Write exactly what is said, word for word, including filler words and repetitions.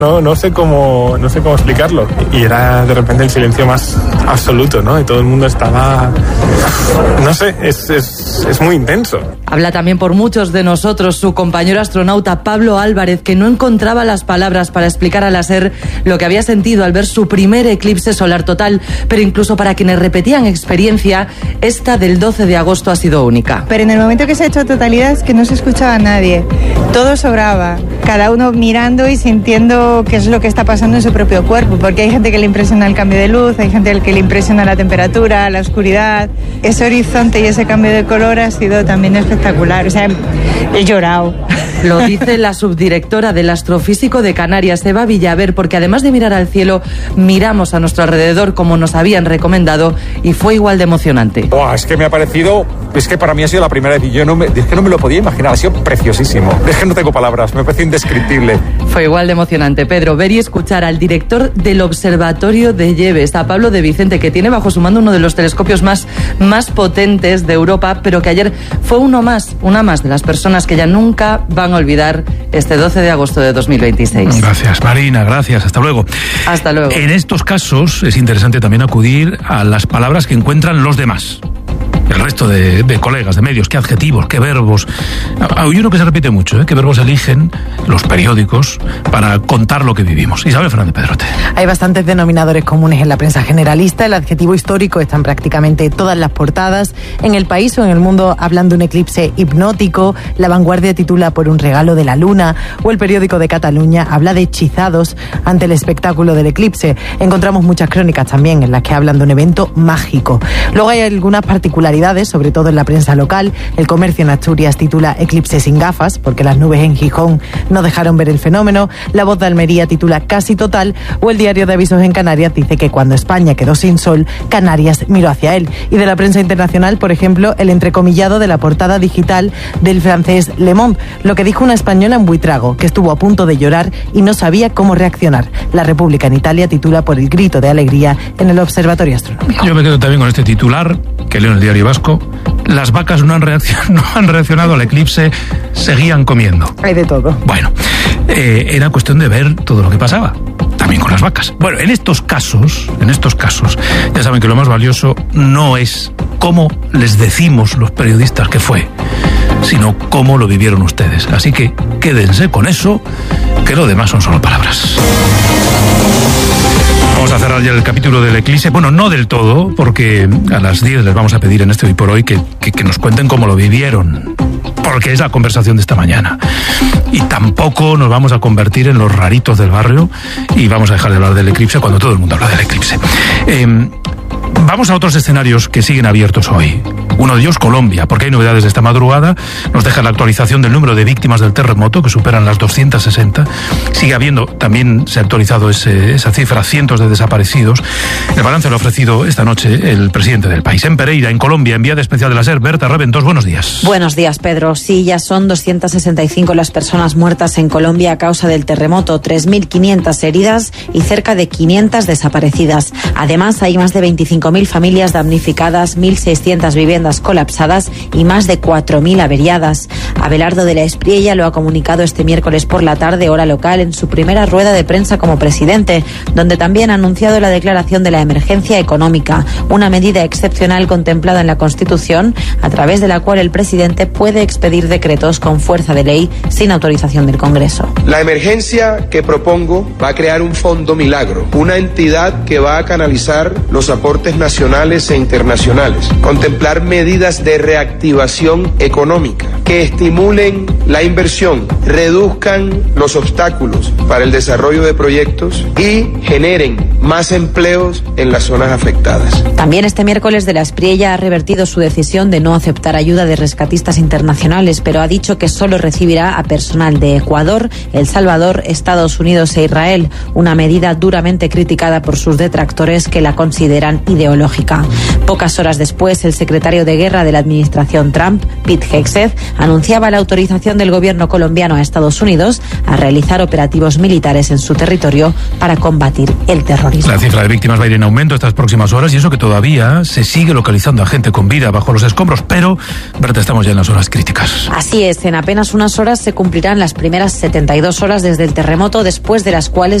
No, no sé cómo, no sé cómo explicarlo. Y era de repente el silencio más absoluto, ¿no? Y todo el mundo estaba, no sé, es, es, es muy intenso. Habla también por muchos de nosotros su compañero astronauta Pablo Álvarez, que no encontraba las palabras para explicar a la SER lo que había sentido al ver su primer eclipse solar total, pero incluso para quienes repetían experiencia, esta del doce de agosto ha sido única. Pero en el momento que se ha hecho totalidad es que no se escuchaba a nadie, todo sobraba, cada uno mirando y sintiendo qué es lo que está pasando en su propio cuerpo, porque hay gente que le impresiona el cambio de luz, hay gente que le impresiona la temperatura, la oscuridad. Ese horizonte y ese cambio de color ha sido también espectacular, o sea, he llorado. Lo dice la subdirectora del Astrofísico de Canarias, Eva Villaver, porque además de mirar al cielo, miramos a nuestro alrededor como nos habían recomendado y fue igual de emocionante. Oh, es que me ha parecido, es que para mí ha sido la primera vez y yo no me, es que no me lo podía imaginar, ha sido preciosísimo. Es que no tengo palabras, me parece indescriptible. Fue igual de emocionante, Pedro, ver y escuchar al director del Observatorio de Lleves, a Pablo de Vicente, que tiene bajo su mando uno de los telescopios más, más potentes de Europa, pero que ayer fue uno más, una más de las personas que ya nunca van a olvidar este doce de agosto de dos mil veintiséis. Gracias, Marina, gracias, hasta luego. Hasta luego. En estos casos es interesante también acudir a las palabras que encuentran los demás. El resto de, de colegas, de medios, qué adjetivos, qué verbos. Hay uno que se repite mucho, ¿eh? Qué verbos eligen los periódicos para contar lo que vivimos. Isabel Fernández Pedrote. Hay bastantes denominadores comunes en la prensa generalista. El adjetivo histórico está en prácticamente todas las portadas. En El País o en El Mundo hablan de un eclipse hipnótico. La Vanguardia titula por un regalo de la luna. O el periódico de Cataluña habla de hechizados ante el espectáculo del eclipse. Encontramos muchas crónicas también en las que hablan de un evento mágico. Luego hay algunas particularidades, sobre todo en la prensa local. El Comercio en Asturias titula Eclipse sin gafas, porque las nubes en Gijón no dejaron ver el fenómeno. La Voz de Almería titula Casi total, o el Diario de Avisos en Canarias dice que cuando España quedó sin sol, Canarias miró hacia él. Y de la prensa internacional, por ejemplo, el entrecomillado de la portada digital del francés Le Monde, lo que dijo una española en Buitrago, que estuvo a punto de llorar y no sabía cómo reaccionar. La República en Italia titula por el grito de alegría en el Observatorio Astronómico. Yo me quedo también con este titular que leo en el Diario Vasco. Las vacas no han, reaccion- no han reaccionado al eclipse, seguían comiendo. Hay de todo. Bueno, eh, era cuestión de ver todo lo que pasaba, también con las vacas. Bueno, en estos casos, en estos casos, ya saben que lo más valioso no es cómo les decimos los periodistas que fue, sino cómo lo vivieron ustedes. Así que quédense con eso, que lo demás son solo palabras. Vamos a cerrar ya el capítulo del eclipse. Bueno, no del todo, porque a las diez les vamos a pedir en este Hoy por Hoy que, que, que nos cuenten cómo lo vivieron, porque es la conversación de esta mañana. Y tampoco nos vamos a convertir en los raritos del barrio y vamos a dejar de hablar del eclipse cuando todo el mundo habla del eclipse. Eh, Vamos a otros escenarios que siguen abiertos hoy. Uno de ellos, Colombia, porque hay novedades de esta madrugada. Nos deja la actualización del número de víctimas del terremoto, que superan las doscientas sesenta. Sigue habiendo, también se ha actualizado ese, esa cifra, cientos de desaparecidos. El balance lo ha ofrecido esta noche el presidente del país. En Pereira, en Colombia, enviada especial de la SER, Berta Reventós, buenos días. Buenos días, Pedro. Sí, ya son doscientas sesenta y cinco las personas muertas en Colombia a causa del terremoto, tres mil quinientas heridas y cerca de quinientas desaparecidas. Además, hay más de veinticinco mil familias damnificadas, mil seiscientas viviendas colapsadas y más de cuatro mil averiadas. Abelardo de la Espriella lo ha comunicado este miércoles por la tarde, hora local, en su primera rueda de prensa como presidente, donde también ha anunciado la declaración de la emergencia económica, una medida excepcional contemplada en la Constitución, a través de la cual el presidente puede expedir decretos con fuerza de ley sin autorización del Congreso. La emergencia que propongo va a crear un fondo milagro, una entidad que va a canalizar los aportes nacionales e internacionales, contemplar medidas de reactivación económica que estimulen la inversión, reduzcan los obstáculos para el desarrollo de proyectos y generen más empleos en las zonas afectadas. También este miércoles de la Espriella ha revertido su decisión de no aceptar ayuda de rescatistas internacionales, pero ha dicho que solo recibirá a personal de Ecuador, El Salvador, Estados Unidos e Israel, una medida duramente criticada por sus detractores que la consideran ideológica. Pocas horas después, el secretario de Guerra de la administración Trump, Pete Hegseth, anunciaba la autorización del gobierno colombiano a Estados Unidos a realizar operativos militares en su territorio para combatir el terrorismo. La cifra de víctimas va a ir en aumento estas próximas horas y eso que todavía se sigue localizando a gente con vida bajo los escombros, pero, Berta, estamos ya en las horas críticas. Así es, en apenas unas horas se cumplirán las primeras setenta y dos horas desde el terremoto, después de las cuales